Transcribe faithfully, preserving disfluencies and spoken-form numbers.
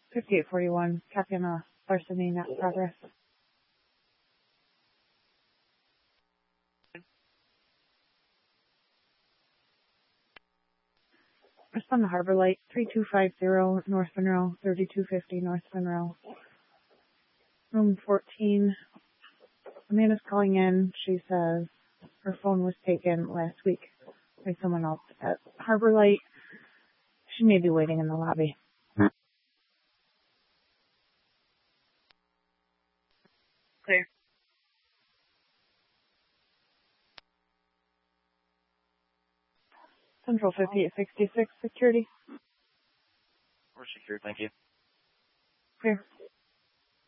fifty-eight forty-one, Captain uh, larceny, not progress. Respond to Harbor Light, three two five zero, North Monroe, thirty-two fifty, North Monroe. Room fourteen. Amanda's calling in. She says her phone was taken last week by someone else at Harbor Light. She may be waiting in the lobby. Clear. Central fifty-eight sixty-six, security. We're secure, thank you. Clear.